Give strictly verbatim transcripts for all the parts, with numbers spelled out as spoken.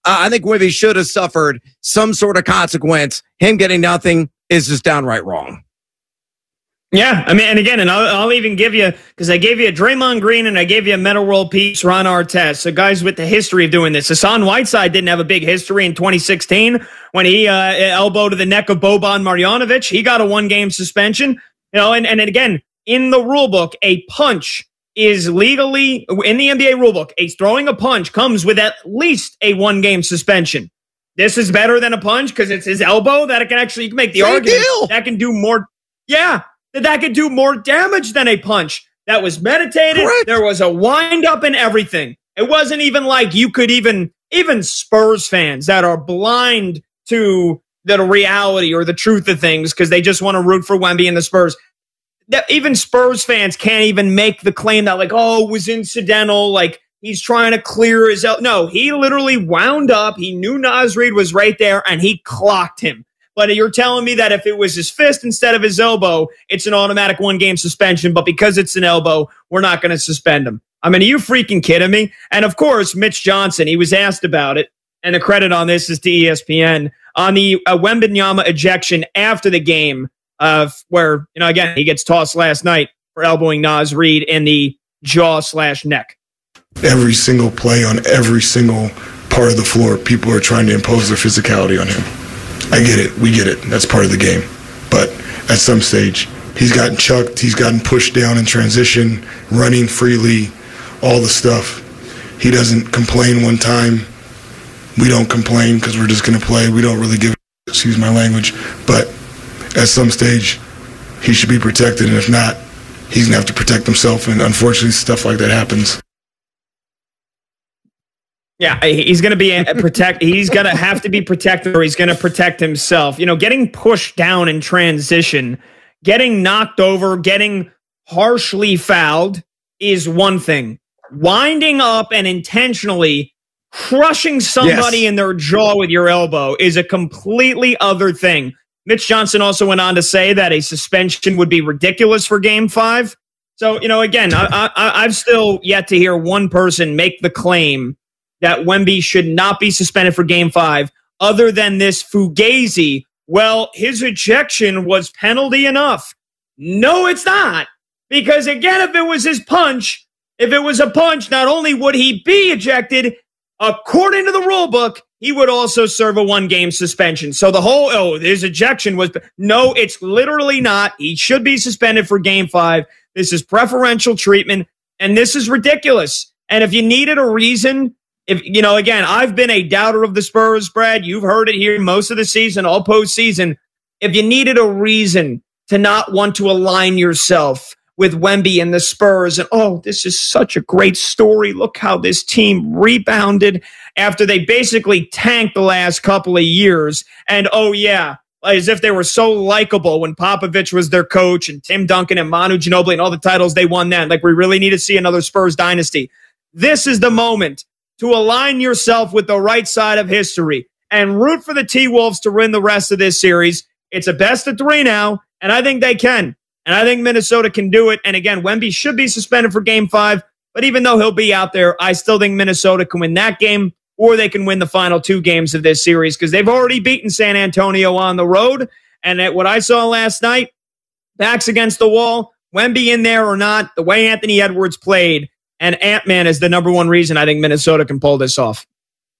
Uh, I think Wemby should have suffered some sort of consequence. Him getting nothing is just downright wrong. Yeah, I mean, and again, and I'll, I'll even give you, because I gave you a Draymond Green and I gave you a Metta World Peace, Ron Artest, so guys with the history of doing this. Hassan Whiteside didn't have a big history in twenty sixteen when he uh, elbowed to the neck of Boban Marjanovic. He got a one-game suspension. You know, and, and again, in the rule book, a punch is legally, in the N B A rule book, a throwing a punch comes with at least a one-game suspension. This is better than a punch because it's his elbow that it can actually, you can make the Same argument deal. that can do more. Yeah. That that could do more damage than a punch. That was meditated. Correct. There was a wind up and everything. It wasn't even like you could even, even Spurs fans that are blind to the reality or the truth of things because they just want to root for Wemby and the Spurs. That even Spurs fans can't even make the claim that like, oh, it was incidental. Like he's trying to clear his, el-. No, he literally wound up. He knew Naz Reid was right there and he clocked him. But you're telling me that if it was his fist instead of his elbow, it's an automatic one-game suspension. But because it's an elbow, we're not going to suspend him. I mean, are you freaking kidding me? And of course, Mitch Johnson, he was asked about it. And the credit on this is to E S P N on the uh, Wembanyama ejection after the game, uh, where, you know, again, he gets tossed last night for elbowing Naz Reid in the jaw slash neck. Every single play on every single part of the floor, people are trying to impose their physicality on him. I get it. We get it. That's part of the game. But at some stage, he's gotten chucked. He's gotten pushed down in transition, running freely, all the stuff. He doesn't complain one time. We don't complain because we're just going to play. We don't really give a excuse my language. But at some stage, he should be protected. And if not, he's going to have to protect himself. And unfortunately, stuff like that happens. Yeah, he's going to be a protect. He's going to have to be protected, or he's going to protect himself. You know, getting pushed down in transition, getting knocked over, getting harshly fouled is one thing. Winding up and intentionally crushing somebody Yes. in their jaw with your elbow is a completely other thing. Mitch Johnson also went on to say that a suspension would be ridiculous for Game Five. So, you know, again, I, I, I've still yet to hear one person make the claim that Wemby should not be suspended for Game Five, other than this Fugazi. Well, his ejection was penalty enough. No, it's not. Because again, if it was his punch, if it was a punch, not only would he be ejected, according to the rule book, he would also serve a one-game suspension. So the whole, oh, his ejection was, no, it's literally not. He should be suspended for Game Five. This is preferential treatment, and this is ridiculous. And if you needed a reason, if, you know, again, I've been a doubter of the Spurs, Brad. You've heard it here most of the season, all postseason. If you needed a reason to not want to align yourself with Wemby and the Spurs, and oh, this is such a great story. Look how this team rebounded after they basically tanked the last couple of years. And oh, yeah, as if they were so likable when Popovich was their coach and Tim Duncan and Manu Ginobili and all the titles they won then. Like, we really need to see another Spurs dynasty. This is the moment to align yourself with the right side of history and root for the T-Wolves to win the rest of this series. It's a best of three now, and I think they can. And I think Minnesota can do it. And again, Wemby should be suspended for Game Five, but even though he'll be out there, I still think Minnesota can win that game, or they can win the final two games of this series because they've already beaten San Antonio on the road. And at what I saw last night, backs against the wall, Wemby in there or not, the way Anthony Edwards played, and Ant-Man is the number one reason I think Minnesota can pull this off.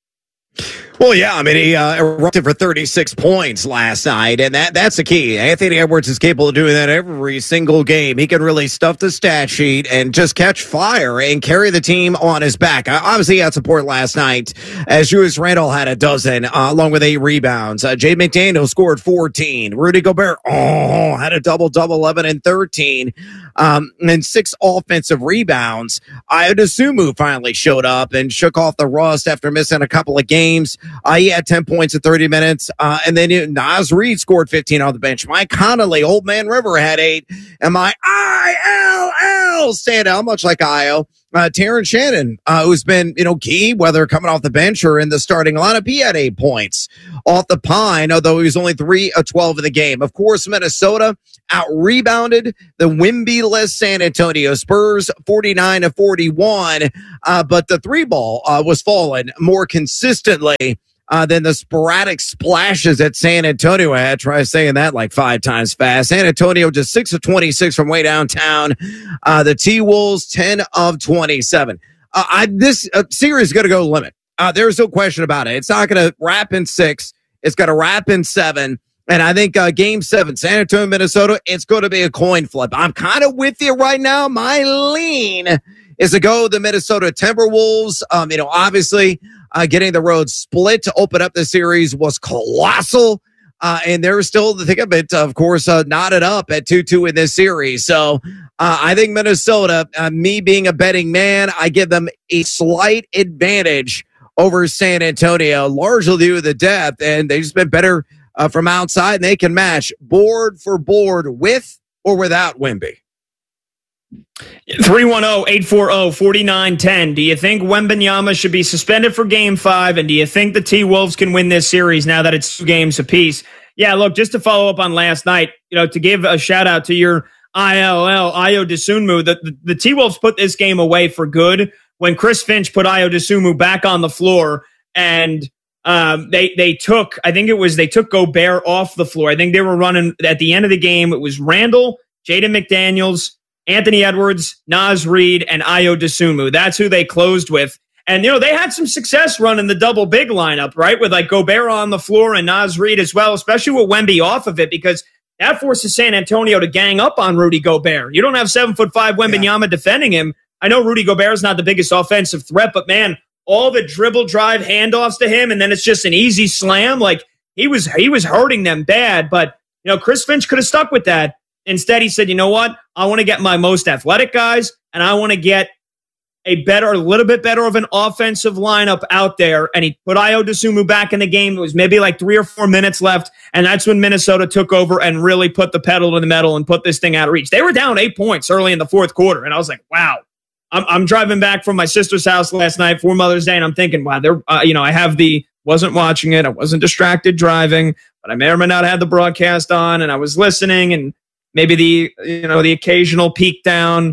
Well, yeah, I mean, he uh, erupted for thirty-six points last night, and that that's the key. Anthony Edwards is capable of doing that every single game. He can really stuff the stat sheet and just catch fire and carry the team on his back. Uh, obviously, he had support last night, as Julius Randle had a dozen, uh, along with eight rebounds. Uh, Jay McDaniel scored fourteen. Rudy Gobert, oh, had a double-double, eleven and thirteen, um, and six offensive rebounds. Ayo Dosunmu finally showed up and shook off the rust after missing a couple of games. Uh, he had ten points in thirty minutes. Uh, and then uh, Naz Reid scored fifteen on the bench. Mike Conley, Old Man River had eight. And my I L will stand out, much like Io. Uh, Terrence Shannon, uh, who's been, you know, key, whether coming off the bench or in the starting lineup, he had eight points off the pine, although he was only three of twelve in the game. Of course, Minnesota out-rebounded the Wemby-less San Antonio Spurs, forty-nine to forty-one, uh, but the three ball uh, was falling more consistently Uh, than the sporadic splashes that San Antonio had. Try saying that like five times fast. San Antonio just six of twenty-six from way downtown. Uh, the T-Wolves, ten of twenty-seven. Uh, I, this uh, series is going to go limit. Uh, there's no question about it. It's not going to wrap in six. It's going to wrap in seven. And I think uh, game seven, San Antonio, Minnesota, it's going to be a coin flip. I'm kind of with you right now. My lean is to go the Minnesota Timberwolves. Um, you know, obviously, Uh, getting the road split to open up the series was colossal. Uh, and they're still, the thick of it, of course, uh, knotted up at two two in this series. So uh, I think Minnesota, uh, me being a betting man, I give them a slight advantage over San Antonio, largely due to the depth. And they've just been better uh, from outside, and they can match board for board with or without Wemby. three one zero, eight four zero, four nine one zero. Do you think Wembanyama should be suspended for game five? And do you think the T-Wolves can win this series now that it's two games apiece? Yeah, look, just to follow up on last night, you know, to give a shout out to your I L L, Ayo Dosunmu, the, the, the T-Wolves put this game away for good when Chris Finch put Ayo Dosunmu back on the floor, and um, they they took, I think it was, they took Gobert off the floor. I think they were running, at the end of the game, it was Randall, Jaden McDaniels, Anthony Edwards, Naz Reid, and Ayo Dosunmu. That's who they closed with. And, you know, they had some success running the double big lineup, right? With like Gobert on the floor and Naz Reid as well, especially with Wemby off of it, because that forces San Antonio to gang up on Rudy Gobert. You don't have seven foot five Wembanyama yeah. defending him. I know Rudy Gobert is not the biggest offensive threat, but man, all the dribble drive handoffs to him, and then it's just an easy slam. Like he was, he was hurting them bad, but you know, Chris Finch could have stuck with that. Instead, he said, you know what? I want to get my most athletic guys, and I want to get a better, a little bit better of an offensive lineup out there. And he put Ayo Dosunmu back in the game. It was maybe like three or four minutes left, and that's when Minnesota took over and really put the pedal to the metal and put this thing out of reach. They were down eight points early in the fourth quarter, and I was like, wow. I'm, I'm driving back from my sister's house last night for Mother's Day, and I'm thinking, wow, they're, uh, you know, I have the, wasn't watching it. I wasn't distracted driving, but I may or may not have the broadcast on, and I was listening, and maybe the, you know, the occasional peek down,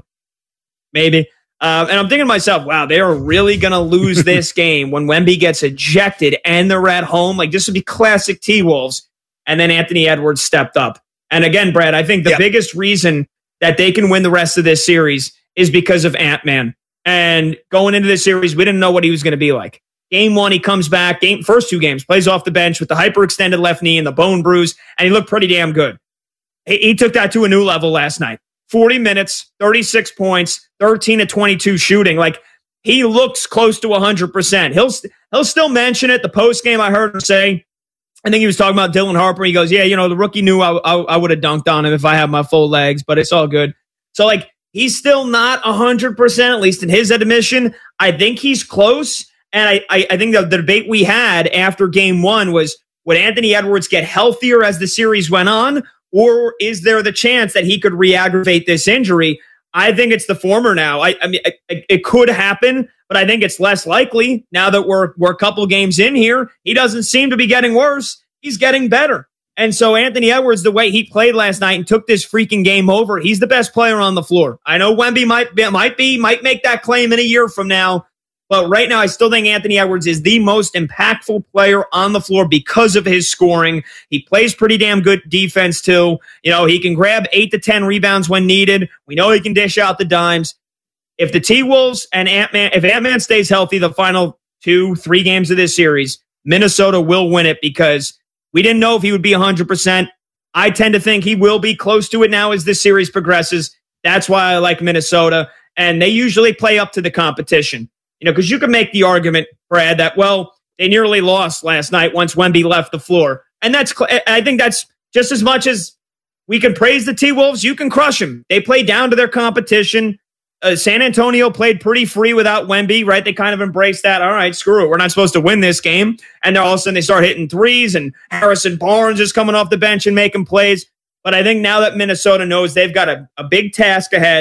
maybe. Uh, and I'm thinking to myself, wow, they are really going to lose this game when Wemby gets ejected and they're at home. Like, this would be classic T-Wolves. And then Anthony Edwards stepped up. And again, Brad, I think the yep. biggest reason that they can win the rest of this series is because of Ant-Man. And going into this series, we didn't know what he was going to be like. Game one, he comes back. Game first two games, plays off the bench with the hyperextended left knee and the bone bruise, and he looked pretty damn good. He, he took that to a new level last night. forty minutes, thirty-six points, thirteen to twenty-two shooting. Like, he looks close to one hundred percent. He'll he'll still mention it. The post game, I heard him say, I think he was talking about Dylan Harper. He goes, yeah, you know, the rookie knew I, I, I would have dunked on him if I had my full legs, but it's all good. So, like, he's still not one hundred percent, at least in his admission. I think he's close. And I, I, I think the, the debate we had after game one was, would Anthony Edwards get healthier as the series went on? Or is there the chance that he could re-aggravate this injury? I think it's the former now. I, I mean, it, it could happen, but I think it's less likely now that we're we're a couple games in here. He doesn't seem to be getting worse. He's getting better. And so Anthony Edwards, the way he played last night and took this freaking game over, he's the best player on the floor. I know Wemby might be, might be, might make that claim in a year from now. But right now, I still think Anthony Edwards is the most impactful player on the floor because of his scoring. He plays pretty damn good defense, too. You know, he can grab eight to ten rebounds when needed. We know he can dish out the dimes. If the T-Wolves and Ant-Man, if Ant-Man stays healthy the final two, three games of this series, Minnesota will win it because we didn't know if he would be one hundred percent. I tend to think he will be close to it now as this series progresses. That's why I like Minnesota. And they usually play up to the competition. You know, because you can make the argument, Brad, that, well, they nearly lost last night once Wemby left the floor. And that's, I think that's just as much as we can praise the T-Wolves, you can crush them. They play down to their competition. Uh, San Antonio played pretty free without Wemby, right? They kind of embraced that. All right, screw it. We're not supposed to win this game. And all of a sudden they start hitting threes, and Harrison Barnes is coming off the bench and making plays. But I think now that Minnesota knows they've got a, a big task ahead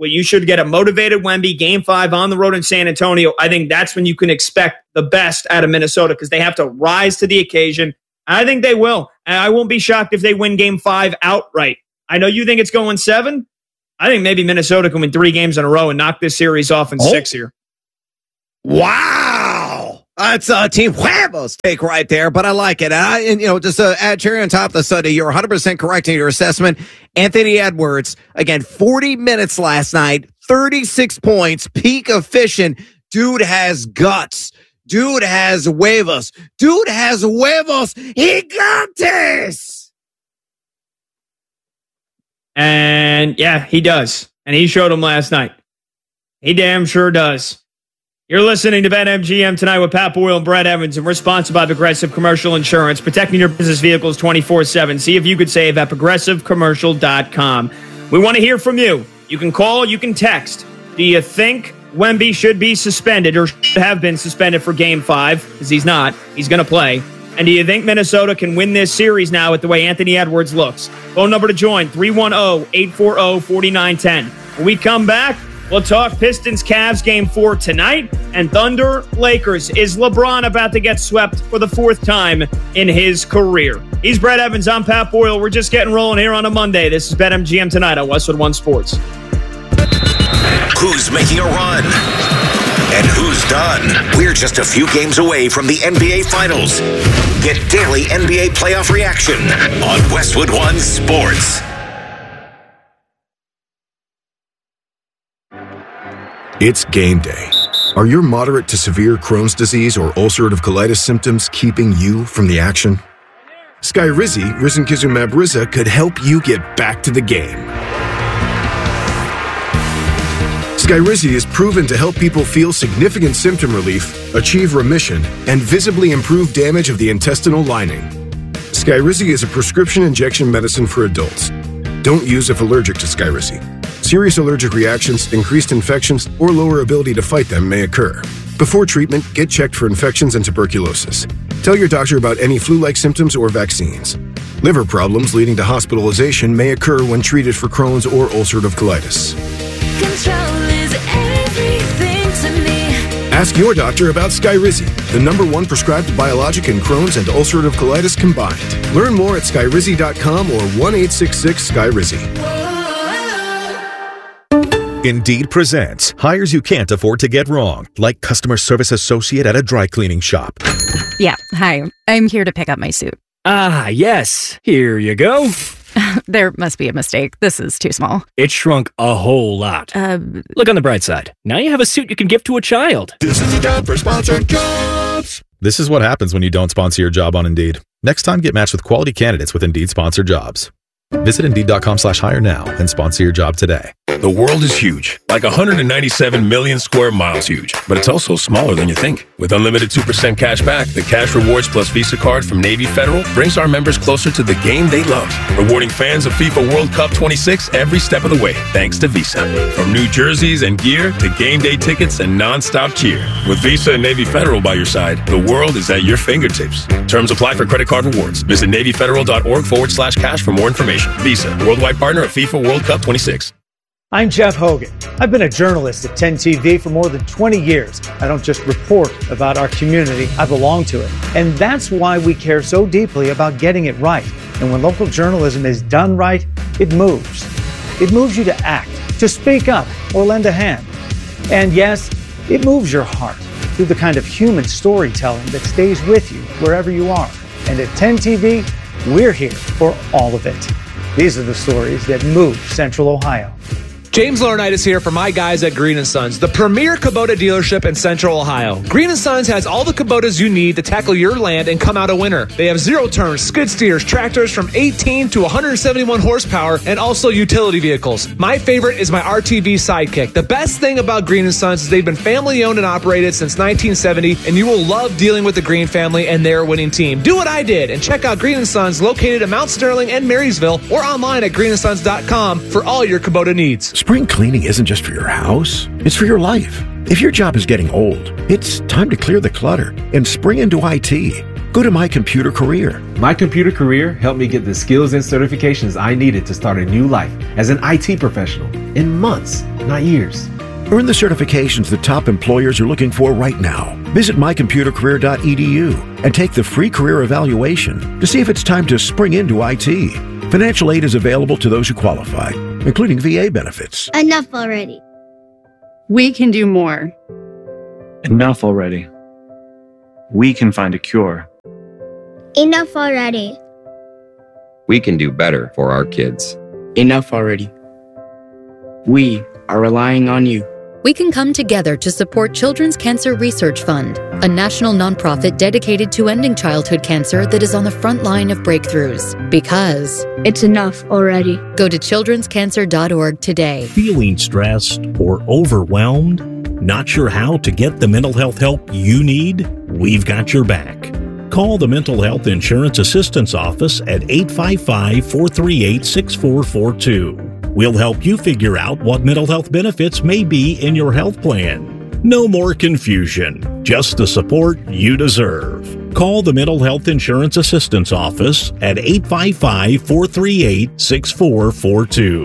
well, you should get a motivated Wemby game five on the road in San Antonio. I think that's when you can expect the best out of Minnesota because they have to rise to the occasion. I think they will. And I won't be shocked if they win game five outright. I know you think it's going seven. I think maybe Minnesota can win three games in a row and knock this series off in oh. six here. Wow. That's a Team Huevos take right there, but I like it. And, I, and you know, just to add cherry on top of the Sunday, you're one hundred percent correct in your assessment. Anthony Edwards, again, forty minutes last night, thirty-six points, peak efficient. Dude has guts. Dude has huevos. Dude has huevos. He got this. And yeah, he does. And he showed him last night. He damn sure does. You're listening to BetMGM tonight with Pat Boyle and Brett Evans, and we're sponsored by Progressive Commercial Insurance, protecting your business vehicles twenty-four seven. See if you could save at progressive commercial dot com. We want to hear from you. You can call, you can text. Do you think Wemby should be suspended or should have been suspended for game five? Because he's not. He's going to play. And do you think Minnesota can win this series now with the way Anthony Edwards looks? Phone number to join, three one zero, eight four zero, four nine one zero. When we come back, we'll talk Pistons Cavs game four tonight and Thunder Lakers. Is LeBron about to get swept for the fourth time in his career? He's Brett Evans. I'm Pat Boyle. We're just getting rolling here on a Monday. This is BetMGM tonight on Westwood One Sports. Who's making a run? And who's done? We're just a few games away from the N B A Finals. Get daily N B A playoff reaction on Westwood One Sports. It's game day. Are your moderate to severe Crohn's disease or ulcerative colitis symptoms keeping you from the action? Skyrizi, risankizumab Riza, could help you get back to the game. Skyrizi is proven to help people feel significant symptom relief, achieve remission, and visibly improve damage of the intestinal lining. Skyrizi is a prescription injection medicine for adults. Don't use if allergic to Skyrizi. Serious allergic reactions, increased infections, or lower ability to fight them may occur. Before treatment, get checked for infections and tuberculosis. Tell your doctor about any flu-like symptoms or vaccines. Liver problems leading to hospitalization may occur when treated for Crohn's or ulcerative colitis. Control is everything to me. Ask your doctor about Skyrizi, the number one prescribed biologic in Crohn's and ulcerative colitis combined. Learn more at skyrizi dot com or one eight six six Skyrizi. Indeed presents hires you can't afford to get wrong, like customer service associate at a dry cleaning shop. Yeah, hi. I'm here to pick up my suit. Ah, yes. Here you go. There must be a mistake. This is too small. It shrunk a whole lot. Uh, Look on the bright side. Now you have a suit you can give to a child. This is the time for sponsored jobs. This is what happens when you don't sponsor your job on Indeed. Next time, get matched with quality candidates with Indeed sponsored jobs. Visit Indeed.com slash hire now and sponsor your job today. The world is huge, like one hundred ninety-seven million square miles huge, but it's also smaller than you think. With unlimited two percent cash back, the Cash Rewards Plus Visa card from Navy Federal brings our members closer to the game they love, rewarding fans of FIFA World Cup twenty-six every step of the way, thanks to Visa. From new jerseys and gear to game day tickets and non-stop cheer. With Visa and Navy Federal by your side, the world is at your fingertips. Terms apply for credit card rewards. Visit NavyFederal.org forward slash cash for more information. Visa, worldwide partner of FIFA World Cup twenty-six. I'm Jeff Hogan. I've been a journalist at ten T V for more than twenty years. I don't just report about our community, I belong to it. And that's why we care so deeply about getting it right. And when local journalism is done right, it moves. It moves you to act, to speak up, or lend a hand. And yes, it moves your heart through the kind of human storytelling that stays with you wherever you are. And at ten T V, we're here for all of it. These are the stories that move Central Ohio. James Laurinaitis here for my guys at Green and Sons, the premier Kubota dealership in Central Ohio. Green and Sons has all the Kubotas you need to tackle your land and come out a winner. They have zero turns, skid steers, tractors from eighteen to one hundred seventy-one horsepower, and also utility vehicles. My favorite is my R T V Sidekick. The best thing about Green and Sons is they've been family owned and operated since nineteen seventy, and you will love dealing with the Green family and their winning team. Do what I did and check out Green and Sons located in Mount Sterling and Marysville, or online at green and sons dot com for all your Kubota needs. Spring cleaning isn't just for your house, it's for your life. If your job is getting old, it's time to clear the clutter and spring into I T. Go to My Computer Career. My Computer Career helped me get the skills and certifications I needed to start a new life as an I T professional in months, not years. Earn the certifications the top employers are looking for right now. Visit my computer career dot e d u and take the free career evaluation to see if it's time to spring into I T. Financial aid is available to those who qualify, including V A benefits. Enough already. We can do more. Enough already. We can find a cure. Enough already. We can do better for our kids. Enough already. We are relying on you. We can come together to support Children's Cancer Research Fund, a national nonprofit dedicated to ending childhood cancer that is on the front line of breakthroughs. Because it's enough already. Go to children's cancer dot org today. Feeling stressed or overwhelmed? Not sure how to get the mental health help you need? We've got your back. Call the Mental Health Insurance Assistance Office at eight five five, four three eight, six four four two. We'll help you figure out what mental health benefits may be in your health plan. No more confusion, just the support you deserve. Call the Mental Health Insurance Assistance Office at eight five five, four three eight, six four four two.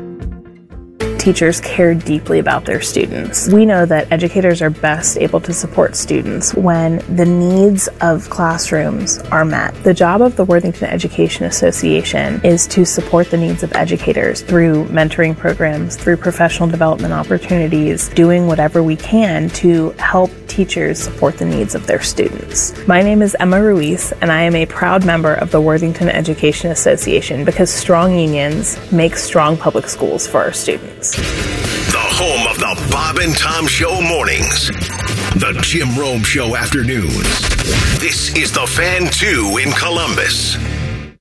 Teachers care deeply about their students. We know that educators are best able to support students when the needs of classrooms are met. The job of the Worthington Education Association is to support the needs of educators through mentoring programs, through professional development opportunities, doing whatever we can to help teachers support the needs of their students. My name is Emma Ruiz, and I am a proud member of the Worthington Education Association because strong unions make strong public schools for our students. The home of the Bob and Tom Show mornings. The Jim Rome Show afternoons. This is The Fan two in Columbus.